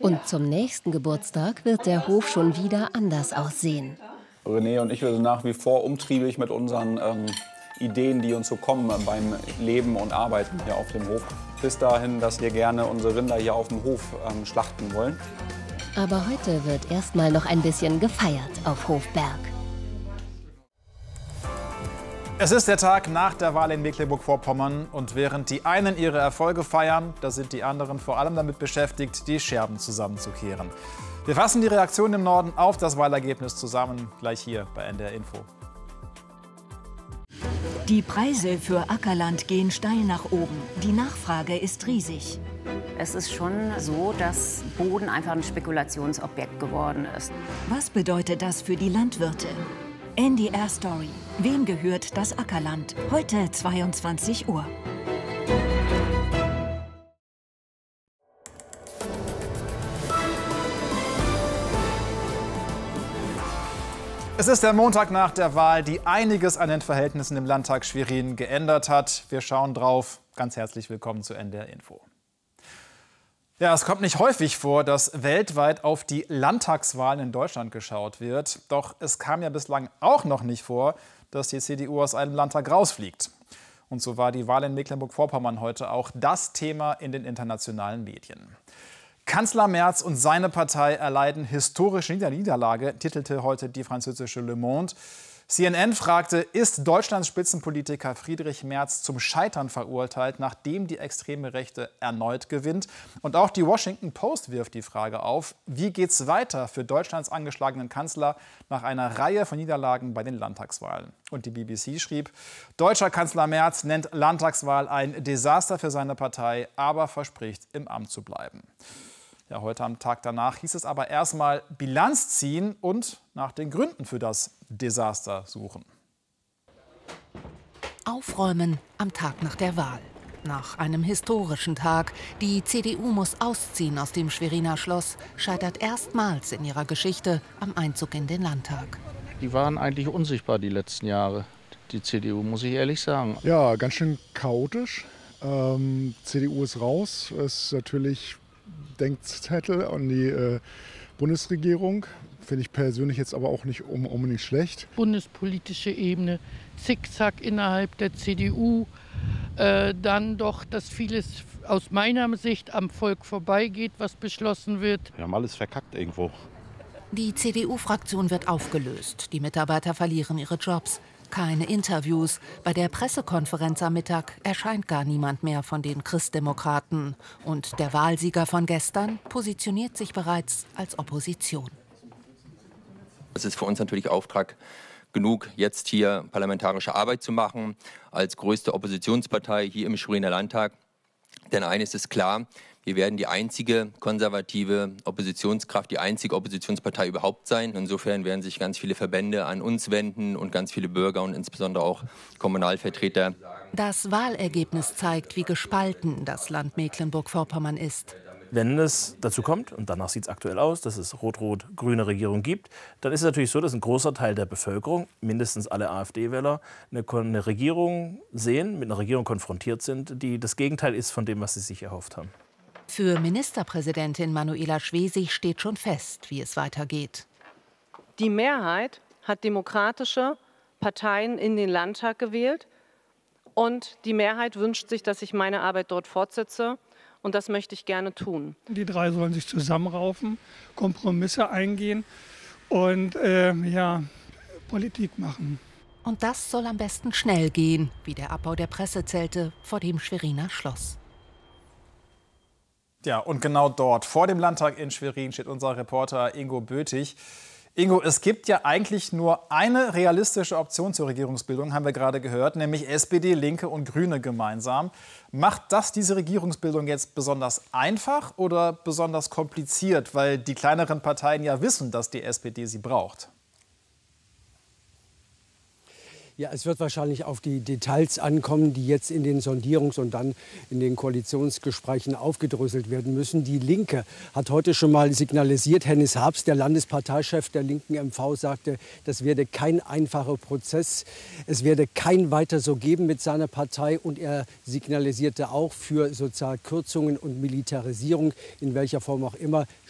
Und zum nächsten Geburtstag wird der Hof schon wieder anders aussehen. René und ich, wir sind nach wie vor umtriebig mit unseren Ideen, die uns so kommen beim Leben und Arbeiten hier auf dem Hof. Bis dahin, dass wir gerne unsere Rinder hier auf dem Hof schlachten wollen. Aber heute wird erstmal noch ein bisschen gefeiert auf Hofberg. Es ist der Tag nach der Wahl in Mecklenburg-Vorpommern und während die einen ihre Erfolge feiern, da sind die anderen vor allem damit beschäftigt, die Scherben zusammenzukehren. Wir fassen die Reaktionen im Norden auf das Wahlergebnis zusammen, gleich hier bei NDR Info. Die Preise für Ackerland gehen steil nach oben. Die Nachfrage ist riesig. Es ist schon so, dass Boden einfach ein Spekulationsobjekt geworden ist. Was bedeutet das für die Landwirte? NDR Story. Wem gehört das Ackerland? Heute 22 Uhr. Es ist der Montag nach der Wahl, die einiges an den Verhältnissen im Landtag Schwerin geändert hat. Wir schauen drauf. Ganz herzlich willkommen zu NDR Info. Ja, es kommt nicht häufig vor, dass weltweit auf die Landtagswahlen in Deutschland geschaut wird. Doch es kam ja bislang auch noch nicht vor, dass die CDU aus einem Landtag rausfliegt. Und so war die Wahl in Mecklenburg-Vorpommern heute auch das Thema in den internationalen Medien. Kanzler Merz und seine Partei erleiden historische Niederlage, titelte heute die französische Le Monde. CNN fragte, ist Deutschlands Spitzenpolitiker Friedrich Merz zum Scheitern verurteilt, nachdem die extreme Rechte erneut gewinnt? Und auch die Washington Post wirft die Frage auf, wie geht's weiter für Deutschlands angeschlagenen Kanzler nach einer Reihe von Niederlagen bei den Landtagswahlen? Und die BBC schrieb, deutscher Kanzler Merz nennt Landtagswahl ein Desaster für seine Partei, aber verspricht, im Amt zu bleiben. Ja, heute am Tag danach hieß es aber erstmal Bilanz ziehen und nach den Gründen für das Desaster suchen. Aufräumen am Tag nach der Wahl. Nach einem historischen Tag. Die CDU muss ausziehen aus dem Schweriner Schloss, scheitert erstmals in ihrer Geschichte am Einzug in den Landtag. Die waren eigentlich unsichtbar die letzten Jahre, die CDU, muss ich ehrlich sagen. Ja, ganz schön chaotisch. CDU ist raus, ist natürlich Denkzettel an die Bundesregierung. Finde ich persönlich jetzt aber auch nicht unbedingt schlecht. Bundespolitische Ebene, Zickzack innerhalb der CDU. Dann doch, dass vieles aus meiner Sicht am Volk vorbeigeht, was beschlossen wird. Wir haben alles verkackt irgendwo. Die CDU-Fraktion wird aufgelöst. Die Mitarbeiter verlieren ihre Jobs. Keine Interviews. Bei der Pressekonferenz am Mittag erscheint gar niemand mehr von den Christdemokraten. Und der Wahlsieger von gestern positioniert sich bereits als Opposition. Es ist für uns natürlich Auftrag genug, jetzt hier parlamentarische Arbeit zu machen, als größte Oppositionspartei hier im Schweriner Landtag. Denn eines ist klar, wir werden die einzige konservative Oppositionskraft, die einzige Oppositionspartei überhaupt sein. Insofern werden sich ganz viele Verbände an uns wenden und ganz viele Bürger und insbesondere auch Kommunalvertreter. Das Wahlergebnis zeigt, wie gespalten das Land Mecklenburg-Vorpommern ist. Wenn es dazu kommt, und danach sieht es aktuell aus, dass es rot-rot-grüne Regierung gibt, dann ist es natürlich so, dass ein großer Teil der Bevölkerung, mindestens alle AfD-Wähler, eine Regierung sehen, mit einer Regierung konfrontiert sind, die das Gegenteil ist von dem, was sie sich erhofft haben. Für Ministerpräsidentin Manuela Schwesig steht schon fest, wie es weitergeht. Die Mehrheit hat demokratische Parteien in den Landtag gewählt. Und die Mehrheit wünscht sich, dass ich meine Arbeit dort fortsetze. Und das möchte ich gerne tun. Die drei sollen sich zusammenraufen, Kompromisse eingehen und Politik machen. Und das soll am besten schnell gehen, wie der Abbau der Pressezelte vor dem Schweriner Schloss. Ja, und genau dort, vor dem Landtag in Schwerin, steht unser Reporter Ingo Böthig. Ingo, es gibt ja eigentlich nur eine realistische Option zur Regierungsbildung, haben wir gerade gehört, nämlich SPD, Linke und Grüne gemeinsam. Macht das diese Regierungsbildung jetzt besonders einfach oder besonders kompliziert, weil die kleineren Parteien ja wissen, dass die SPD sie braucht? Ja, es wird wahrscheinlich auf die Details ankommen, die jetzt in den Sondierungs- und dann in den Koalitionsgesprächen aufgedröselt werden müssen. Die Linke hat heute schon mal signalisiert, Hennis Harps, der Landesparteichef der linken MV, sagte, das werde kein einfacher Prozess. Es werde kein Weiter so geben mit seiner Partei. Und er signalisierte auch, für Sozialkürzungen und Militarisierung, in welcher Form auch immer,